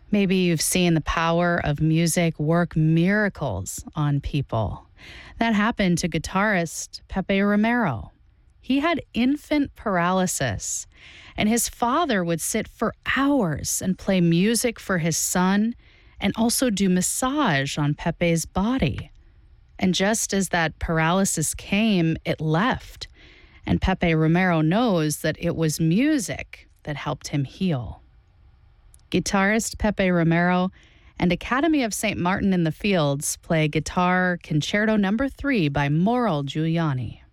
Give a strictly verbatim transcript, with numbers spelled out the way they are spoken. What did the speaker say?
Maybe you've seen the power of music work miracles on people. That happened to guitarist Pepe Romero. He had infant paralysis, and his father would sit for hours and play music for his son and also do massage on Pepe's body. And just as that paralysis came, it left. And Pepe Romero knows that it was music that helped him heal. Guitarist Pepe Romero and Academy of Saint Martin in the Fields play Guitar Concerto Number three by Mauro Giuliani.